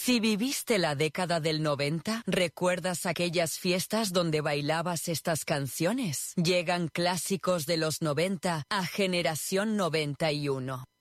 Si viviste la década del 90, ¿recuerdas aquellas fiestas donde bailabas estas canciones? Llegan clásicos de los 90 a Generación 91.